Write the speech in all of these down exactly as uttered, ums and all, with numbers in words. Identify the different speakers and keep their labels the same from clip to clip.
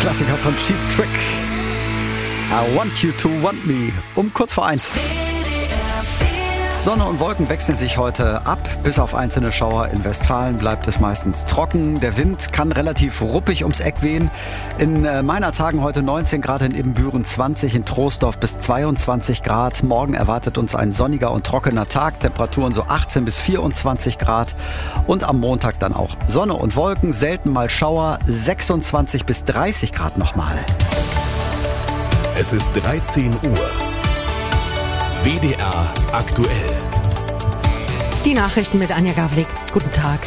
Speaker 1: Klassiker von Cheap Trick. I want you to want me. Um kurz vor eins. Sonne und Wolken wechseln sich heute ab. Bis auf einzelne Schauer in Westfalen bleibt es meistens trocken. Der Wind kann relativ ruppig ums Eck wehen. In Meinerzhagen heute neunzehn Grad, in Ibbenbüren zwanzig, in Troisdorf bis zweiundzwanzig Grad. Morgen erwartet uns ein sonniger und trockener Tag. Temperaturen so achtzehn bis vierundzwanzig Grad. Und am Montag dann auch Sonne und Wolken, selten mal Schauer. sechsundzwanzig bis dreißig Grad nochmal.
Speaker 2: Es ist dreizehn Uhr. W D R aktuell.
Speaker 3: Die Nachrichten mit Anja Gavlik. Guten Tag.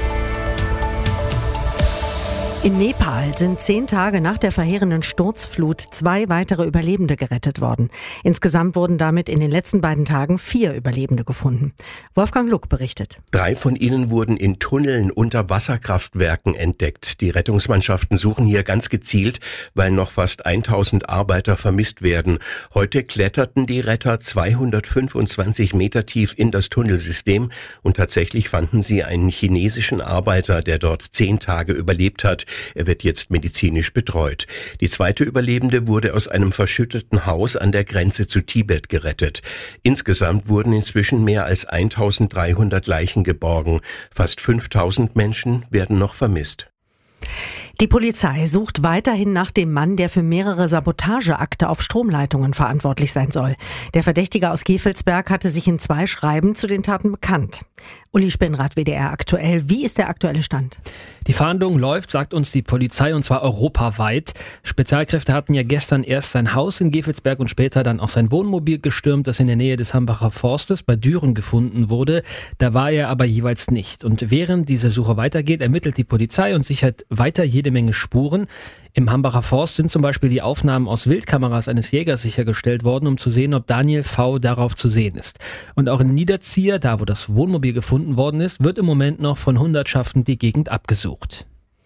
Speaker 3: In Nepal sind zehn Tage nach der verheerenden Sturzflut zwei weitere Überlebende gerettet worden. Insgesamt wurden damit in den letzten beiden Tagen vier Überlebende gefunden. Wolfgang Luck berichtet.
Speaker 4: Drei von ihnen wurden in Tunneln unter Wasserkraftwerken entdeckt. Die Rettungsmannschaften suchen hier ganz gezielt, weil noch fast tausend Arbeiter vermisst werden. Heute kletterten die Retter zweihundertfünfundzwanzig Meter tief in das Tunnelsystem und tatsächlich fanden sie einen chinesischen Arbeiter, der dort zehn Tage überlebt hat. Er wird jetzt medizinisch betreut. Die zweite Überlebende wurde aus einem verschütteten Haus an der Grenze zu Tibet gerettet. Insgesamt wurden inzwischen mehr als eintausenddreihundert Leichen geborgen. Fast fünftausend Menschen werden noch vermisst.
Speaker 3: Die Polizei sucht weiterhin nach dem Mann, der für mehrere Sabotageakte auf Stromleitungen verantwortlich sein soll. Der Verdächtige aus Gevelsberg hatte sich in zwei Schreiben zu den Taten bekannt. Uli Spinnrad, W D R aktuell. Wie ist der aktuelle Stand?
Speaker 5: Die Fahndung läuft, sagt uns die Polizei, und zwar europaweit. Spezialkräfte hatten ja gestern erst sein Haus in Gevelsberg und später dann auch sein Wohnmobil gestürmt, das in der Nähe des Hambacher Forstes bei Düren gefunden wurde. Da war er aber jeweils nicht. Und während diese Suche weitergeht, ermittelt die Polizei und sichert weiter jede Menge Spuren. Im Hambacher Forst sind zum Beispiel die Aufnahmen aus Wildkameras eines Jägers sichergestellt worden, um zu sehen, ob Daniel V. darauf zu sehen ist. Und auch in Niederzieher, da wo das Wohnmobil gefunden worden ist, wird im Moment noch von Hundertschaften die Gegend abgesucht.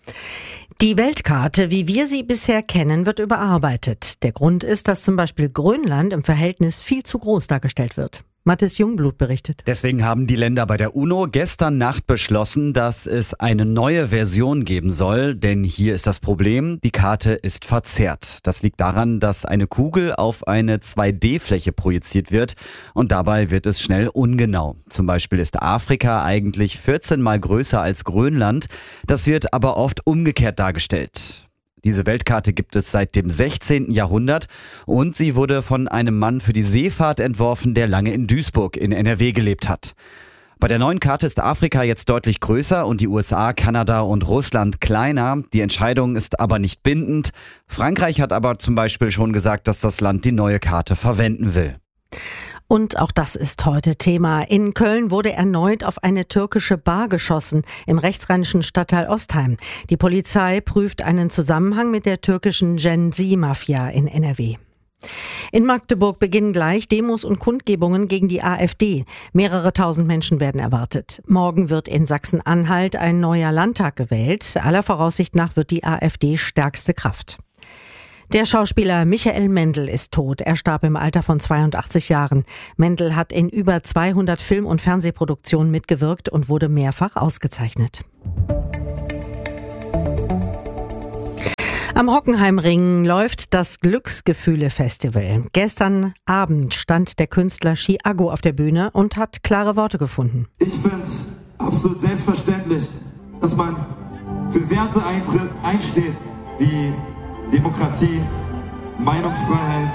Speaker 3: Die Weltkarte, wie wir sie bisher kennen, wird überarbeitet. Der Grund ist, dass zum Beispiel Grönland im Verhältnis viel zu groß dargestellt wird. Mathis Jungblut berichtet.
Speaker 1: Deswegen haben die Länder bei der UNO gestern Nacht beschlossen, dass es eine neue Version geben soll. Denn hier ist das Problem, die Karte ist verzerrt. Das liegt daran, dass eine Kugel auf eine zwei D Fläche projiziert wird und dabei wird es schnell ungenau. Zum Beispiel ist Afrika eigentlich vierzehn Mal größer als Grönland. Das wird aber oft umgekehrt dargestellt. Diese Weltkarte gibt es seit dem sechzehnten Jahrhundert und sie wurde von einem Mann für die Seefahrt entworfen, der lange in Duisburg in N R W gelebt hat. Bei der neuen Karte ist Afrika jetzt deutlich größer und die U S A, Kanada und Russland kleiner. Die Entscheidung ist aber nicht bindend. Frankreich hat aber zum Beispiel schon gesagt, dass das Land die neue Karte verwenden will.
Speaker 3: Und auch das ist heute Thema. In Köln wurde erneut auf eine türkische Bar geschossen, im rechtsrheinischen Stadtteil Ostheim. Die Polizei prüft einen Zusammenhang mit der türkischen Gen-Z-Mafia in N R W. In Magdeburg beginnen gleich Demos und Kundgebungen gegen die AfD. Mehrere tausend Menschen werden erwartet. Morgen wird in Sachsen-Anhalt ein neuer Landtag gewählt. Aller Voraussicht nach wird die AfD stärkste Kraft. Der Schauspieler Michael Mendl ist tot. Er starb im Alter von zweiundachtzig Jahren. Mendl hat in über zweihundert Film- und Fernsehproduktionen mitgewirkt und wurde mehrfach ausgezeichnet. Am Hockenheimring läuft das Glücksgefühle-Festival. Gestern Abend stand der Künstler Chiago auf der Bühne und hat klare Worte gefunden.
Speaker 6: Ich finde es absolut selbstverständlich, dass man für Werte einsteht, wie Demokratie, Meinungsfreiheit,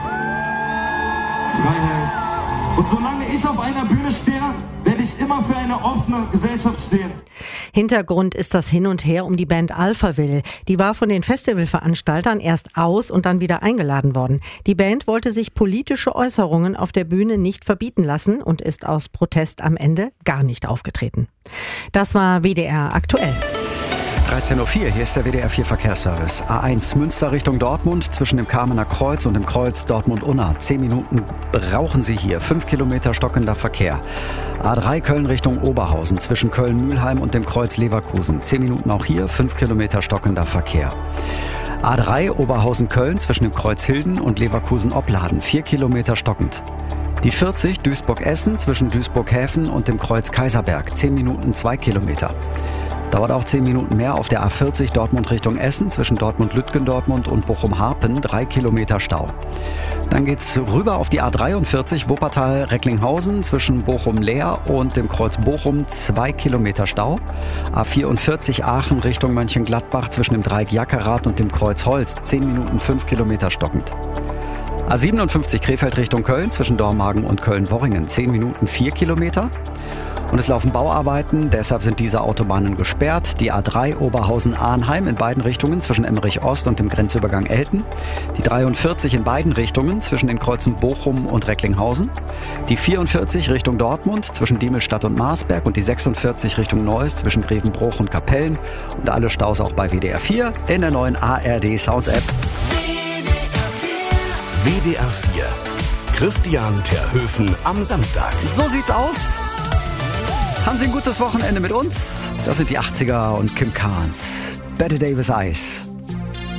Speaker 6: Freiheit. Und solange ich auf einer Bühne stehe, werde ich immer für eine offene Gesellschaft stehen.
Speaker 3: Hintergrund ist das Hin und Her um die Band Alphaville. Die war von den Festivalveranstaltern erst aus und dann wieder eingeladen worden. Die Band wollte sich politische Äußerungen auf der Bühne nicht verbieten lassen und ist aus Protest am Ende gar nicht aufgetreten. Das war W D R aktuell.
Speaker 1: dreizehn Uhr vier, hier ist der W D R vier Verkehrsservice. A eins Münster Richtung Dortmund, zwischen dem Kamener Kreuz und dem Kreuz Dortmund-Unna. Zehn Minuten brauchen Sie hier. Fünf Kilometer stockender Verkehr. A drei Köln Richtung Oberhausen, zwischen Köln-Mühlheim und dem Kreuz Leverkusen. Zehn Minuten auch hier, fünf Kilometer stockender Verkehr. A drei Oberhausen-Köln, zwischen dem Kreuz Hilden und Leverkusen-Opladen. Vier Kilometer stockend. Die vierzig Duisburg-Essen, zwischen Duisburg-Häfen und dem Kreuz Kaiserberg. Zehn Minuten, zwei Kilometer. Dauert auch zehn Minuten mehr auf der A vierzig Dortmund Richtung Essen zwischen Dortmund-Lütgendortmund und Bochum-Harpen, drei Kilometer Stau. Dann geht's rüber auf die A dreiundvierzig Wuppertal-Recklinghausen zwischen Bochum-Leer und dem Kreuz Bochum, zwei Kilometer Stau. A vierundvierzig Aachen Richtung Mönchengladbach zwischen dem Dreieck Jackerath und dem Kreuz Holz, zehn Minuten, fünf Kilometer stockend. A siebenundfünfzig Krefeld Richtung Köln zwischen Dormagen und Köln-Worringen, zehn Minuten, vier Kilometer. Und es laufen Bauarbeiten, deshalb sind diese Autobahnen gesperrt. Die A drei Oberhausen-Arnheim in beiden Richtungen zwischen Emmerich Ost und dem Grenzübergang Elten. Die dreiundvierzig in beiden Richtungen zwischen den Kreuzen Bochum und Recklinghausen. Die vierundvierzig Richtung Dortmund zwischen Diemelstadt und Marsberg und die sechsundvierzig Richtung Neuss zwischen Grevenbruch und Kapellen. Und alle Staus auch bei W D R vier in der neuen A R D Sounds App.
Speaker 2: W D R vier. Christian Terhöfen am Samstag.
Speaker 1: So sieht's aus. Haben Sie ein gutes Wochenende mit uns? Das sind die achtziger und Kim Carnes. Bette Davis Eyes.